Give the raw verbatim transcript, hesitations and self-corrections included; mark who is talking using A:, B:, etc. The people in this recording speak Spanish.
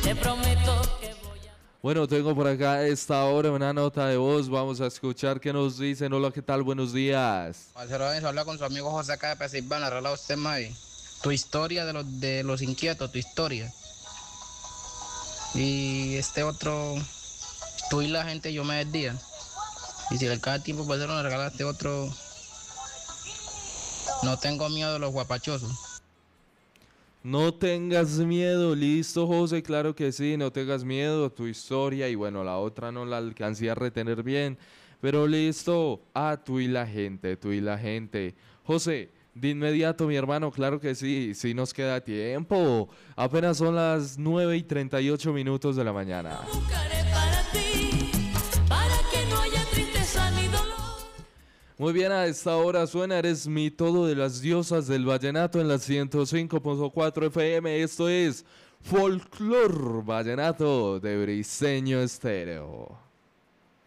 A: te prometo que voy a...
B: Bueno, tengo por acá a esta hora una nota de voz. Vamos a escuchar qué nos dicen. Hola, ¿qué tal? Buenos días.
C: Marcelo Benzo habla con su amigo José acá de Pensilvania. Arregla usted, May. Tu historia de los, de los inquietos, tu historia. Y este otro, tú y la gente, yo me desdía. Y si le cada tiempo para hacer una regala a este otro, no tengo miedo de los guapachosos.
B: No tengas miedo, listo, José, claro que sí, no tengas miedo, tu historia y bueno, la otra no la alcancé a retener bien, pero listo, a tú y la gente, tú y la gente. José, de inmediato, mi hermano, claro que sí, sí nos queda tiempo, apenas son las nueve y treinta y ocho minutos de la mañana.
A: Buscaré para ti, para que no haya tristeza ni dolor.
B: Muy bien, a esta hora suena Eres mi todo de las diosas del vallenato en la ciento cinco punto cuatro F M. Esto es Folklore Vallenato de Briseño Estéreo.